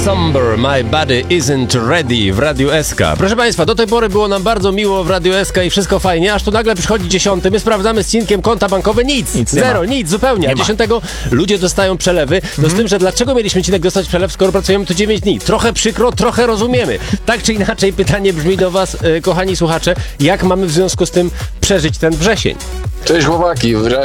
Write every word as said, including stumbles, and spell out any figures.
Somber, My Body Isn't Ready w Radiu S K. Proszę Państwa, do tej pory było nam bardzo miło w Radiu S K i wszystko fajnie, aż tu nagle przychodzi dziesiąty, my sprawdzamy z Cinkiem konta bankowe, nic, Nic, zero, nic, zupełnie. A dziesiątego ludzie dostają przelewy, no z tym, że dlaczego mieliśmy Cinek dostać przelew, skoro pracujemy tu dziewięć dni? Trochę przykro, trochę rozumiemy. Tak czy inaczej, pytanie brzmi do Was, e, kochani słuchacze, jak mamy w związku z tym przeżyć ten wrzesień? Cześć chłopaki,